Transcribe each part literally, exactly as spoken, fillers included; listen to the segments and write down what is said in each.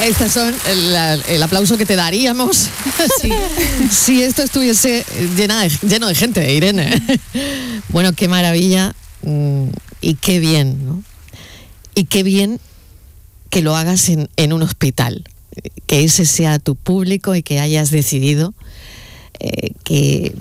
Estos son el, el aplauso que te daríamos sí. si esto estuviese llena de, lleno de gente, Irene. Bueno, qué maravilla y qué bien, ¿no? Y qué bien que lo hagas en, en un hospital, que ese sea tu público y que hayas decidido eh, que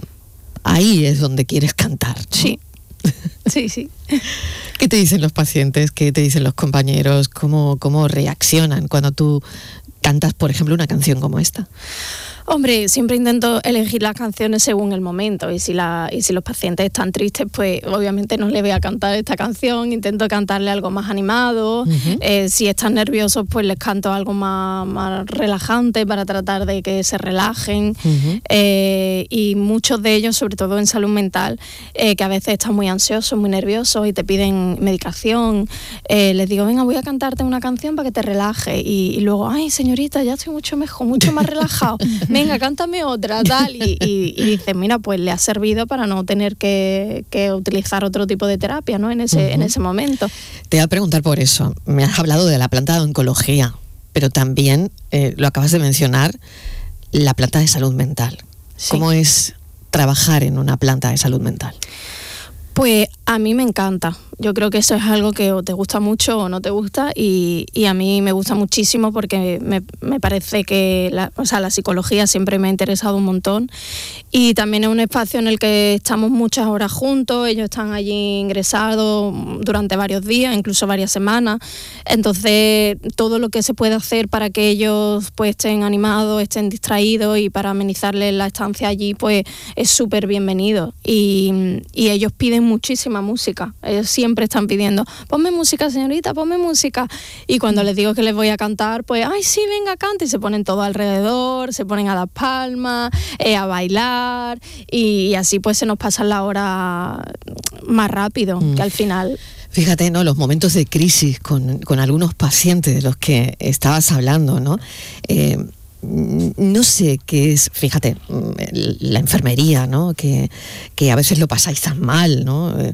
ahí es donde quieres cantar, ¿no? Sí, sí, sí. ¿Qué te dicen los pacientes? ¿Qué te dicen los compañeros? ¿Cómo, cómo reaccionan cuando tú cantas, por ejemplo, una canción como esta? Hombre, siempre intento elegir las canciones según el momento y si, la, y si los pacientes están tristes, pues obviamente no les voy a cantar esta canción, intento cantarle algo más animado. Uh-huh. Eh, si están nerviosos, pues les canto algo más, más relajante para tratar de que se relajen. Uh-huh. Eh, y muchos de ellos, sobre todo en salud mental, eh, que a veces están muy ansiosos, muy nerviosos y te piden medicación, eh, les digo, venga, voy a cantarte una canción para que te relajes. Y, y luego, ay, señorita, ya estoy mucho mejor, mucho más relajado. Venga, cántame otra, tal, y, y, y dices, mira, pues le ha servido para no tener que, que utilizar otro tipo de terapia, ¿no? En ese, uh-huh. en ese momento. Te voy a preguntar por eso. Me has hablado de la planta de oncología, pero también, eh, lo acabas de mencionar, la planta de salud mental. Sí. ¿Cómo es trabajar en una planta de salud mental? Pues a mí me encanta. Yo creo que eso es algo que o te gusta mucho o no te gusta y, y a mí me gusta muchísimo porque me, me parece que la, o sea, la psicología siempre me ha interesado un montón y también es un espacio en el que estamos muchas horas juntos, ellos están allí ingresados durante varios días, incluso varias semanas, entonces todo lo que se puede hacer para que ellos pues estén animados, estén distraídos y para amenizarles la estancia allí pues es súper bienvenido y, y ellos piden muchísima música, ellos siempre Siempre están pidiendo, ponme música, señorita, ponme música. Y cuando les digo que les voy a cantar, pues, ay, sí, venga, canta. Y se ponen todo alrededor, se ponen a las palmas, eh, a bailar. Y, y así pues se nos pasa la hora más rápido, mm. que al final... Fíjate, ¿no? Los momentos de crisis con, con algunos pacientes de los que estabas hablando, ¿no? Eh, no sé qué es, fíjate, la enfermería, ¿no? Que, que a veces lo pasáis tan mal, ¿no? Eh,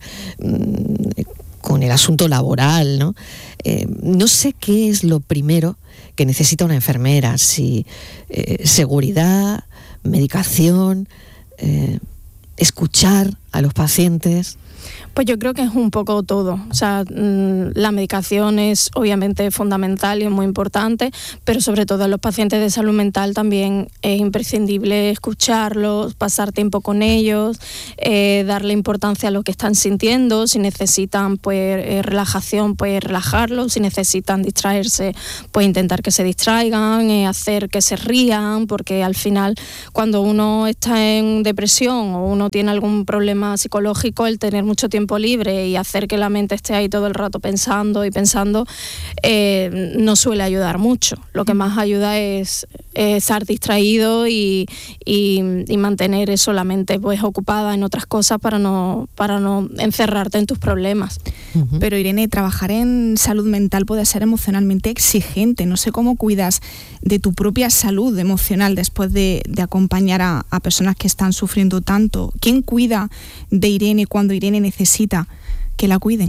con el asunto laboral, ¿no? Eh, no sé qué es lo primero que necesita una enfermera, si eh, seguridad, medicación, eh, escuchar a los pacientes. Pues yo creo que es un poco todo. O sea, la medicación es obviamente fundamental y es muy importante, pero sobre todo en los pacientes de salud mental también es imprescindible escucharlos, pasar tiempo con ellos, eh, darle importancia a lo que están sintiendo. Si necesitan pues eh, relajación, pues relajarlos. Si necesitan distraerse, pues intentar que se distraigan, eh, hacer que se rían, porque al final cuando uno está en depresión o uno tiene algún problema psicológico, el tener mucho tiempo libre y hacer que la mente esté ahí todo el rato pensando y pensando eh, no suele ayudar mucho. Lo que más ayuda es, es estar distraído y, y, y mantener eso, la mente pues ocupada en otras cosas para no, para no encerrarte en tus problemas. Uh-huh. Pero Irene, trabajar en salud mental puede ser emocionalmente exigente. No sé cómo cuidas de tu propia salud emocional después de, de acompañar a, a personas que están sufriendo tanto. ¿Quién cuida de Irene cuando Irene necesita que la cuiden?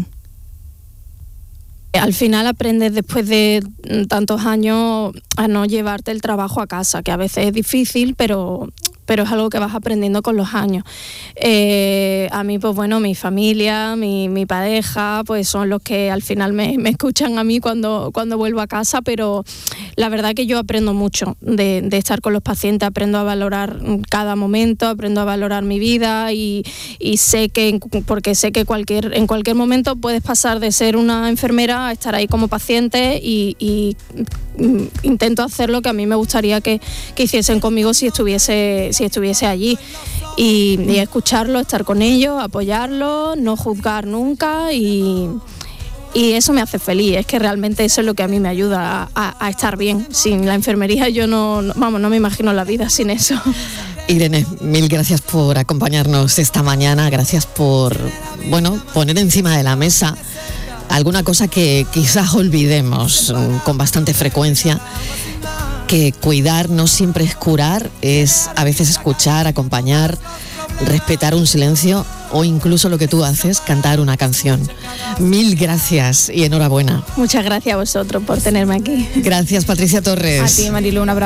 Al final aprendes después de tantos años a no llevarte el trabajo a casa, que a veces es difícil, pero... pero es algo que vas aprendiendo con los años. Eh, a mí, pues bueno, mi familia, mi, mi pareja, pues son los que al final me, me escuchan a mí cuando, cuando vuelvo a casa, pero la verdad que yo aprendo mucho de, de estar con los pacientes, aprendo a valorar cada momento, aprendo a valorar mi vida y, y sé que, porque sé que cualquier, en cualquier momento puedes pasar de ser una enfermera a estar ahí como paciente y, y intento hacer lo que a mí me gustaría que, que hiciesen conmigo si estuviese si estuviese allí y, y escucharlo, estar con ellos, apoyarlos, no juzgar nunca y, y eso me hace feliz. Es que realmente eso es lo que a mí me ayuda a, a, a estar bien. Sin la enfermería yo no, no, vamos, no me imagino la vida sin eso. Irene, mil gracias por acompañarnos esta mañana, gracias por, bueno, poner encima de la mesa alguna cosa que quizás olvidemos con bastante frecuencia, que cuidar no siempre es curar, es a veces escuchar, acompañar, respetar un silencio o incluso lo que tú haces, cantar una canción. Mil gracias y enhorabuena. Muchas gracias a vosotros por tenerme aquí. Gracias, Patricia Torres. A ti, Marilu, un abrazo.